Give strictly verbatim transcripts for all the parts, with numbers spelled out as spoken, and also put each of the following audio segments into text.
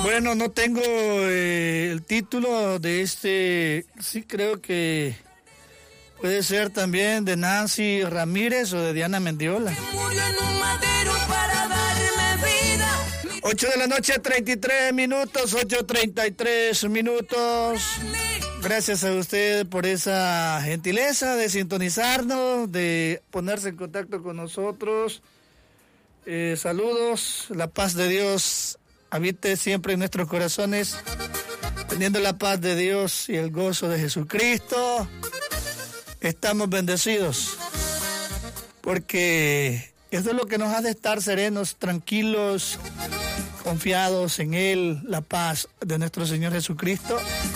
Bueno, no tengo eh, el título de este, sí creo que puede ser también de Nancy Ramírez o de Diana Mendiola. ocho de la noche, treinta y tres minutos, ocho treinta y tres minutos. Gracias a usted por esa gentileza de sintonizarnos, de ponerse en contacto con nosotros. Eh, saludos, la paz de Dios habite siempre en nuestros corazones, teniendo la paz de Dios y el gozo de Jesucristo. Estamos bendecidos, porque eso es lo que nos hace estar serenos, tranquilos, confiados en Él, la paz de nuestro Señor Jesucristo.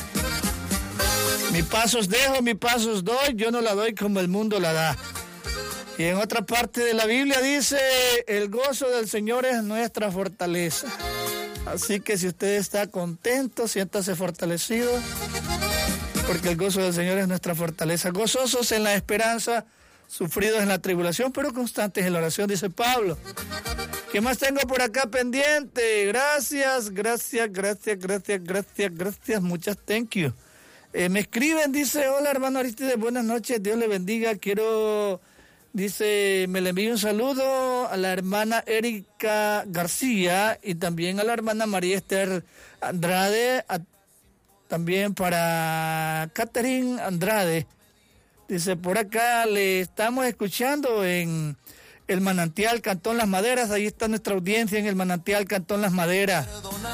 Mi paz os dejo, mi paz os doy, yo no la doy como el mundo la da. Y en otra parte de la Biblia dice, el gozo del Señor es nuestra fortaleza. Así que si usted está contento, siéntase fortalecido, porque el gozo del Señor es nuestra fortaleza. Gozosos en la esperanza, sufridos en la tribulación, pero constantes en la oración, dice Pablo. ¿Qué más tengo por acá pendiente? Gracias, gracias, gracias, gracias, gracias, gracias, muchas thank you. Eh, me escriben, dice, hola hermano Aristides, buenas noches, Dios le bendiga, quiero... Dice, me le envío un saludo a la hermana Erika García y también a la hermana María Esther Andrade, a, también para Catherine Andrade. Dice, por acá le estamos escuchando en el Manantial Cantón Las Maderas, ahí está nuestra audiencia en el Manantial Cantón Las Maderas.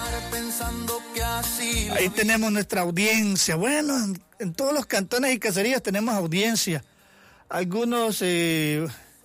Ahí tenemos nuestra audiencia. Bueno, en, en todos los cantones y caserías tenemos audiencia. Algunos, eh,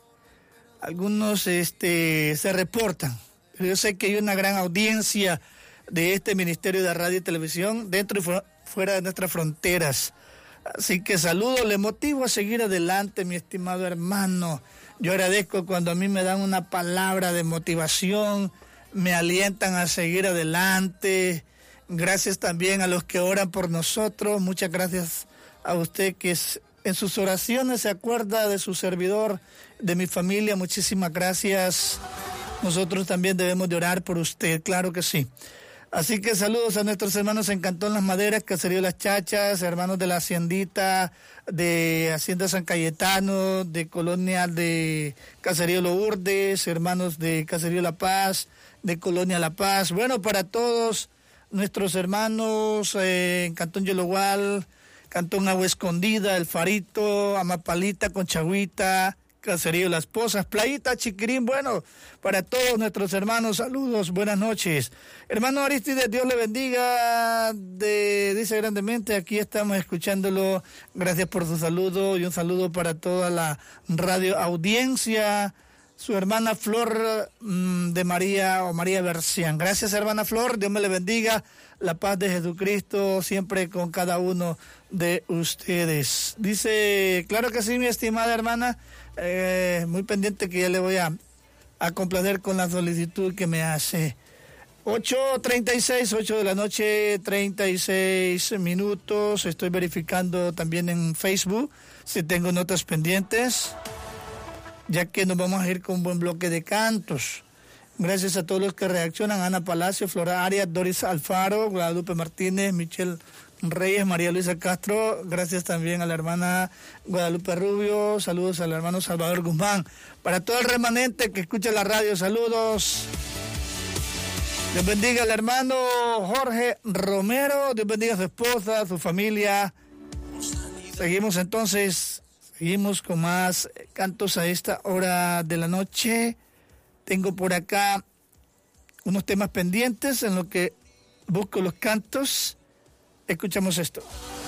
algunos este, se reportan. Yo sé que hay una gran audiencia de este Ministerio de Radio y Televisión dentro y fu- fuera de nuestras fronteras. Así que saludo, le motivo a seguir adelante, mi estimado hermano. Yo agradezco cuando a mí me dan una palabra de motivación, me alientan a seguir adelante. Gracias también a los que oran por nosotros. Muchas gracias a usted que es... En sus oraciones se acuerda de su servidor, de mi familia. Muchísimas gracias. Nosotros también debemos de orar por usted, claro que sí. Así que saludos a nuestros hermanos en Cantón Las Maderas, Caserío Las Chachas, hermanos de la Haciendita, de Hacienda San Cayetano, de Colonia de Caserío Lourdes, hermanos de Caserío La Paz, de Colonia La Paz. Bueno, para todos nuestros hermanos eh, en Cantón Yologual, Cantón Agua Escondida, El Farito, Amapalita, Conchagüita, Caserío Las Pozas, Playita, Chiquirín. Bueno, para todos nuestros hermanos, saludos, buenas noches. Hermano Aristides, Dios le bendiga, de, dice grandemente, aquí estamos escuchándolo, gracias por su saludo y un saludo para toda la radio audiencia. Su hermana Flor mmm, de María o María Bercián. Gracias, hermana Flor, Dios me le bendiga, la paz de Jesucristo siempre con cada uno de ustedes. Dice, claro que sí, mi estimada hermana, eh, muy pendiente que ya le voy a, a complacer con la solicitud que me hace. ocho treinta y seis, ocho de la noche, treinta y seis minutos. Estoy verificando también en Facebook si tengo notas pendientes, ya que nos vamos a ir con un buen bloque de cantos. Gracias a todos los que reaccionan, Ana Palacio, Flora Arias, Doris Alfaro, Guadalupe Martínez, Michelle Reyes, María Luisa Castro. Gracias también a la hermana Guadalupe Rubio, saludos al hermano Salvador Guzmán. Para todo el remanente que escucha la radio, saludos. Dios bendiga al hermano Jorge Romero, Dios bendiga a su esposa, a su familia. Seguimos entonces... Seguimos con más cantos a esta hora de la noche. Tengo por acá unos temas pendientes en lo que busco los cantos. Escuchamos esto.